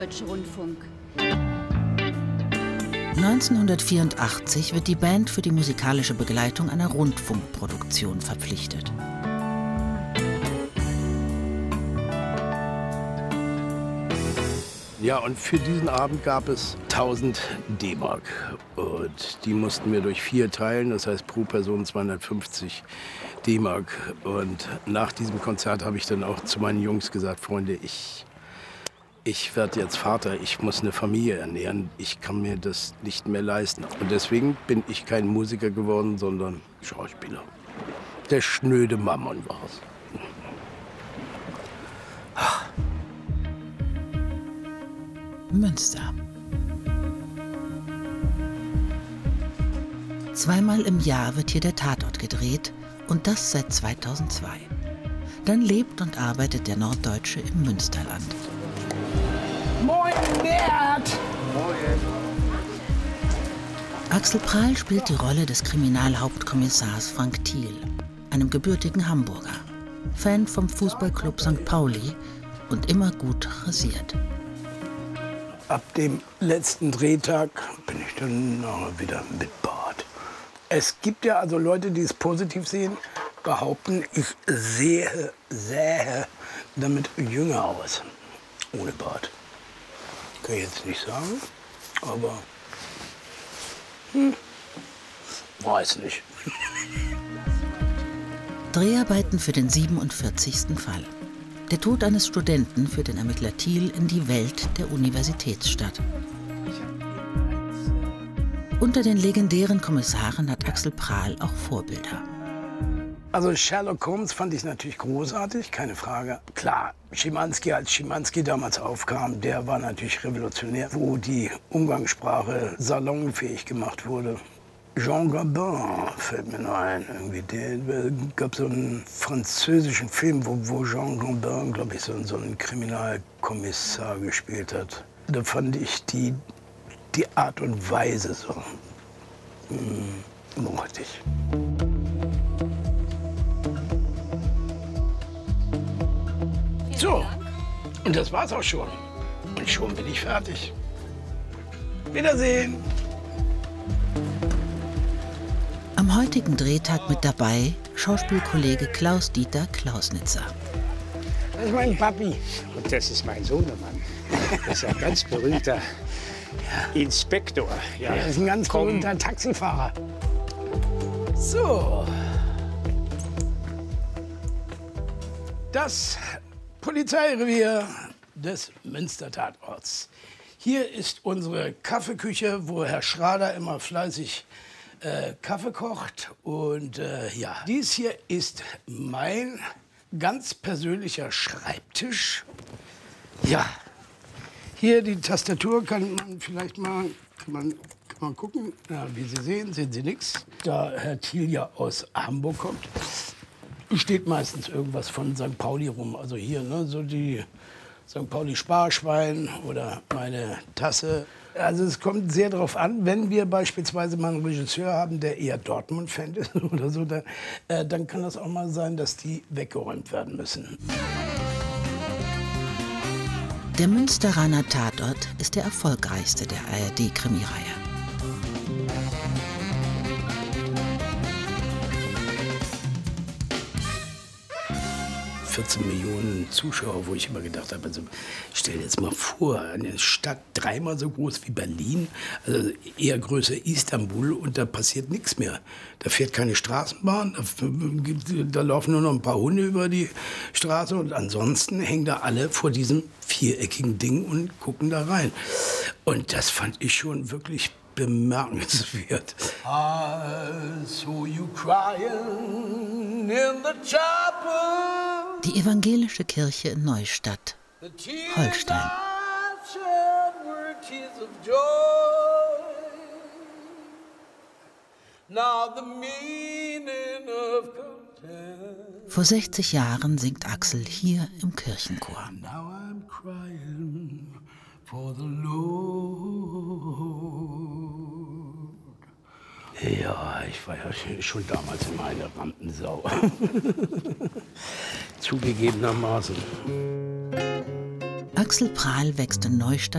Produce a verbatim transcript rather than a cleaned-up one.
Deutsche Rundfunk. neunzehnhundertvierundachtzig wird die Band für die musikalische Begleitung einer Rundfunkproduktion verpflichtet. Ja, und für diesen Abend gab es tausend D-Mark. Und die mussten wir durch vier teilen, das heißt pro Person zweihundertfünfzig D-Mark. Und nach diesem Konzert habe ich dann auch zu meinen Jungs gesagt, Freunde, ich, ich werde jetzt Vater, ich muss eine Familie ernähren, ich kann mir das nicht mehr leisten. Und deswegen bin ich kein Musiker geworden, sondern Schauspieler. Der schnöde Mammon war es. Münster. Zweimal im Jahr wird hier der Tatort gedreht und das seit zweitausendzwei. Dann lebt und arbeitet der Norddeutsche im Münsterland. Moin, Bert! Moin. Axel Prahl spielt die Rolle des Kriminalhauptkommissars Frank Thiel, einem gebürtigen Hamburger, Fan vom Fußballclub Sankt Pauli und immer gut rasiert. Ab dem letzten Drehtag bin ich dann nachher wieder mit Bart. Es gibt ja also Leute, die es positiv sehen, behaupten, ich sehe, sähe damit jünger aus. Ohne Bart. Kann ich jetzt nicht sagen, aber hm, weiß nicht. Dreharbeiten für den siebenundvierzigsten Fall. Der Tod eines Studenten führt den Ermittler Thiel in die Welt der Universitätsstadt. Unter den legendären Kommissaren hat Axel Prahl auch Vorbilder. Also Sherlock Holmes fand ich natürlich großartig, keine Frage. Klar, Schimanski, als Schimanski damals aufkam, der war natürlich revolutionär, wo die Umgangssprache salonfähig gemacht wurde. Jean Gabin fällt mir noch ein. Irgendwie. Der gab so einen französischen Film, wo, wo Jean Gabin, glaube ich, so, so einen Kriminalkommissar gespielt hat. Da fand ich die, die Art und Weise so hm, mochte ich. So, und das war's auch schon. Und schon bin ich fertig. Wiedersehen! Am heutigen Drehtag mit dabei Schauspielkollege Klaus-Dieter Klausnitzer. Das ist mein Papi. Und das ist mein Sohnemann. Das ist ein ganz berühmter Inspektor. Ja, Er ist ein ganz komm. berühmter Taxifahrer. So. Das Polizeirevier des Münster-Tatorts. Hier ist unsere Kaffeeküche, wo Herr Schrader immer fleißig äh, Kaffee kocht. Und äh, ja, dies hier ist mein ganz persönlicher Schreibtisch. Ja, hier die Tastatur kann man vielleicht mal, kann man, kann man gucken. Ja, wie Sie sehen, sehen Sie nichts. Da Herr Thiel ja aus Hamburg kommt, steht meistens irgendwas von Sankt Pauli rum. Also hier, ne, so die Sankt Pauli Sparschwein oder meine Tasse. Also es kommt sehr darauf an, wenn wir beispielsweise mal einen Regisseur haben, der eher Dortmund-Fan ist oder so, dann, äh, dann kann das auch mal sein, dass die weggeräumt werden müssen. Der Münsteraner Tatort ist der erfolgreichste der A R D-Krimireihe. vierzehn Millionen Zuschauer, wo ich immer gedacht habe, also stell dir jetzt mal vor, eine Stadt dreimal so groß wie Berlin, also eher größer Istanbul und da passiert nichts mehr. Da fährt keine Straßenbahn, da, da laufen nur noch ein paar Hunde über die Straße und ansonsten hängen da alle vor diesem viereckigen Ding und gucken da rein. Und das fand ich schon wirklich bemerkenswert. I saw you crying in the chapel. Die evangelische Kirche in Neustadt, Holstein. Vor sechzig Jahren singt Axel hier im Kirchenchor. Ja, ich war ja schon damals immer eine Rampensau. Zugegebenermaßen. Axel Prahl wächst in Neustadt